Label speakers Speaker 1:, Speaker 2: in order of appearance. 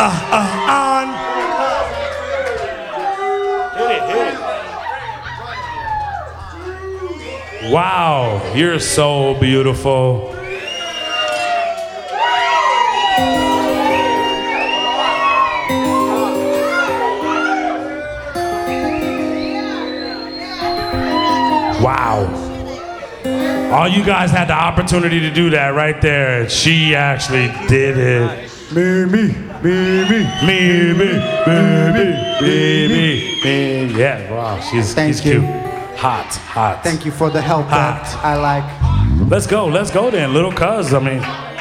Speaker 1: on. Hit it. Wow, you're so beautiful. Wow. All you guys had the opportunity to do that right there. She actually did it. Me. Yeah, wow, she's cute. Hot.
Speaker 2: Thank you for the help
Speaker 1: Hot.
Speaker 2: that I like.
Speaker 1: Let's go then, little cuz. I mean,